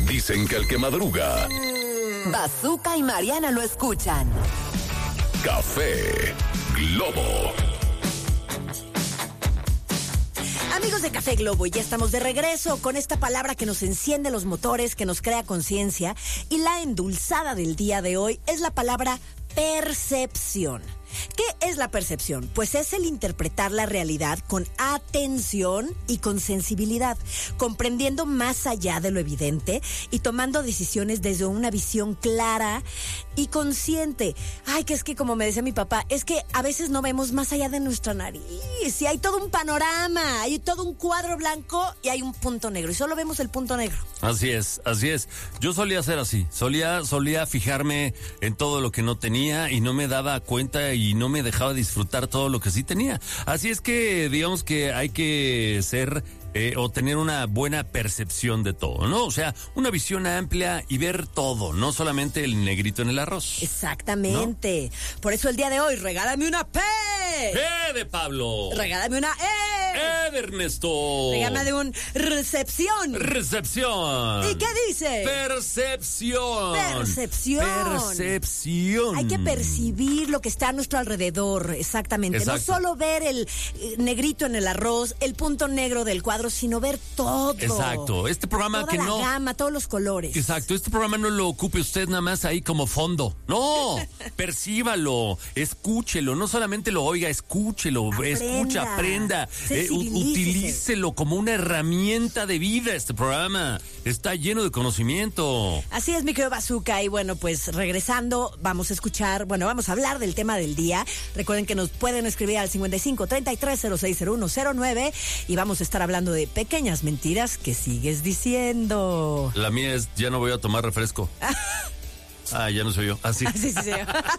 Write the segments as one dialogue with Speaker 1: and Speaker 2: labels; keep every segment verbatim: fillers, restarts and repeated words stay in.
Speaker 1: Dicen que el que madruga...
Speaker 2: Bazooka y Mariana lo escuchan.
Speaker 1: Café Globo.
Speaker 3: Amigos de Café Globo, ya estamos de regreso con esta palabra que nos enciende los motores, que nos crea conciencia. Y la endulzada del día de hoy es la palabra percepción. ¿Qué es la percepción? Pues es el interpretar la realidad con atención y con sensibilidad, comprendiendo más allá de lo evidente y tomando decisiones desde una visión clara y consciente. Ay, que es que como me decía mi papá, es que a veces no vemos más allá de nuestra nariz y hay todo un panorama, hay todo un cuadro blanco y hay un punto negro y solo vemos el punto negro.
Speaker 4: Así es, así es. Yo solía ser así, solía, solía fijarme en todo lo que no tenía y no me daba cuenta y no me dejaba disfrutar todo lo que sí tenía. Así es que digamos que hay que ser eh, o tener una buena percepción de todo, ¿no? O sea, una visión amplia y ver todo, no solamente el negrito en el arroz.
Speaker 3: Exactamente. ¿No? Por eso el día de hoy, regálame una P.
Speaker 4: ¡Eh de Pablo!
Speaker 3: Regálame una E.
Speaker 4: ¡Eh de Ernesto!
Speaker 3: Regálame un recepción.
Speaker 4: Recepción.
Speaker 3: ¿Y qué dice?
Speaker 4: Percepción.
Speaker 3: Percepción.
Speaker 4: Percepción.
Speaker 3: Hay que percibir lo que está a nuestro alrededor, exactamente. Exacto. No solo ver el negrito en el arroz, el punto negro del cuadro, sino ver todo.
Speaker 4: Exacto. Este programa
Speaker 3: Toda
Speaker 4: que
Speaker 3: la
Speaker 4: no...
Speaker 3: gama, todos los colores.
Speaker 4: Exacto. Este programa no lo ocupe usted nada más ahí como fondo. No, percíbalo, escúchelo, no solamente lo oiga, escúchelo, aprenda, escucha, aprenda, eh, utilícelo como una herramienta de vida. Este programa está lleno de conocimiento.
Speaker 3: Así es, mi querido Bazooka. Y bueno, pues regresando, vamos a escuchar, bueno, vamos a hablar del tema del día. Recuerden que nos pueden escribir al cincuenta y cinco, treinta y tres, cero seis, cero uno, cero nueve y vamos a estar hablando de pequeñas mentiras que sigues diciendo.
Speaker 4: La mía es, ya no voy a tomar refresco. Ah, ya no soy yo. Así. Ah,
Speaker 3: sí, sí, sí.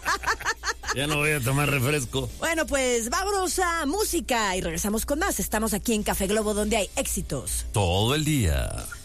Speaker 4: Ya no voy a tomar refresco.
Speaker 3: Bueno, pues vámonos a música y regresamos con más. Estamos aquí en Café Globo, donde hay éxitos
Speaker 4: todo el día.